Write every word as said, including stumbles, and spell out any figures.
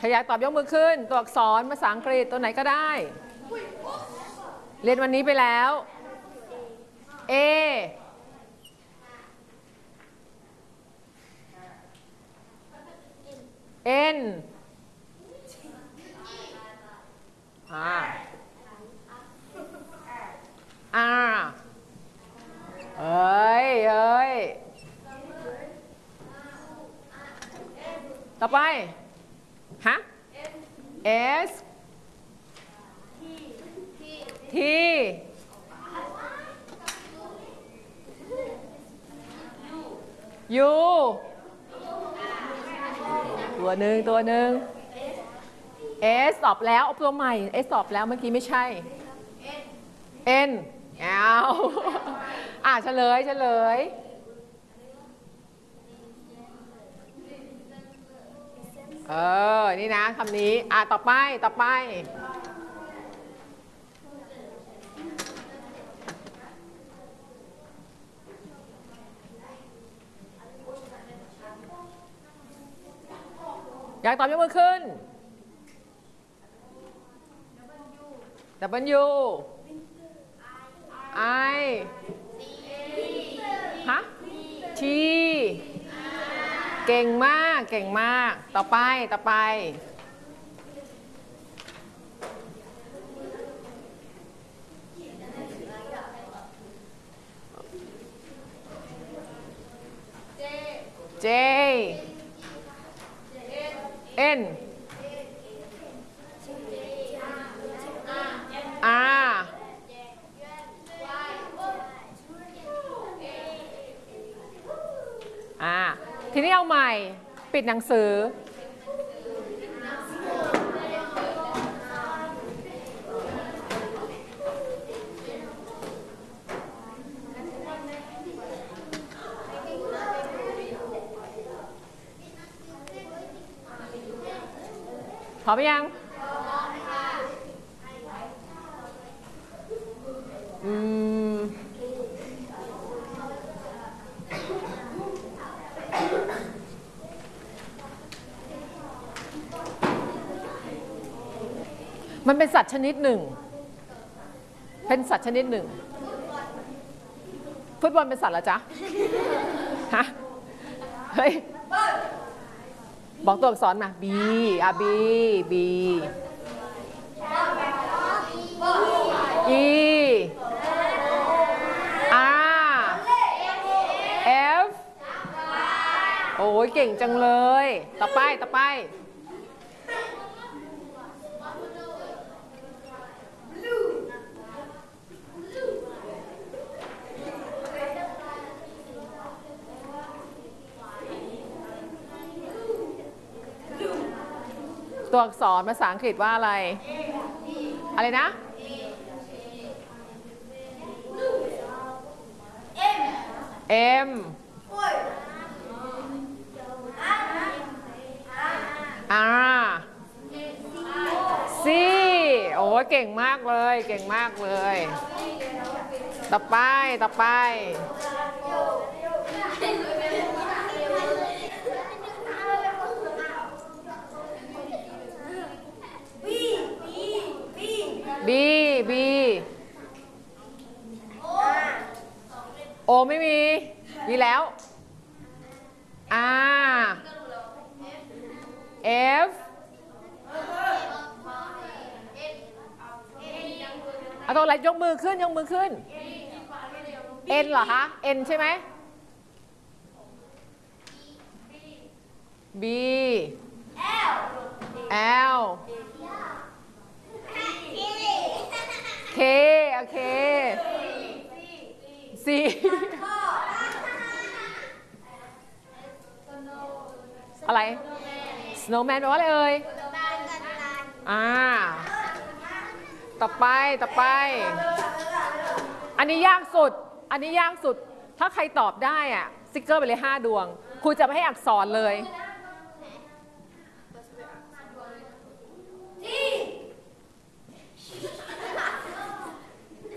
อยากตอบยกมือขึ้นตัวอักษรภาษาอังกฤษตัวไหนก็ได้เรียนวันนี้ไปแล้ว A N อ่า R เอ้ยเอ้ยต่อไปฮะ S T U ตัวหนึ่งตัวหนึ่ง S ตอบแล้วเอาตัวใหม่ S ตอบแล้วเมื่อกี้ไม่ใช่ N เอาอ่ะเฉลยเฉลยเออนี่นะคำนี้อ่ะต่อไปต่อไปอยากตอบยกมือขึ้น W I ฮะ T เก่งมากเก่งมากต่อไปต่อไปJ N R อ่าทีนี้เอาใหม่ปิดหนังสือพร้อมยังอืมมันเป็นสัตว์ชนิดหนึ่งเป็นสัตว์ชนิดหนึ่งฟุตบอลเป็นสัตว์เหรอจ๊ะฮะเฮ้ยบอกตัวอักษรมา B อ่ะ B B E R F โอ้ยเก่งจังเลยต่อไปต่อไปตัวอักษรภาษาอังกฤษว่าอะไรอะไรนะ M R C โอ้เก่งมากเลยเก่งมากเลยต่อไปต่อไปB B โอไม่มีมีแล้ว R F เอาตัวอะไรยกมือขึ้นยกมือขึ้น N เหรอคะ N ใช่ไหม B L K โอเค C อะไร snowman แปลว่าอะไรเอ่ยอ่าต่อไปต่อไปอันนี้ยากสุดอันนี้ยากสุดถ้าใครตอบได้อะสติ๊กเกอร์ไปเลยห้าดวงครูจะไม่ให้อักษรเลย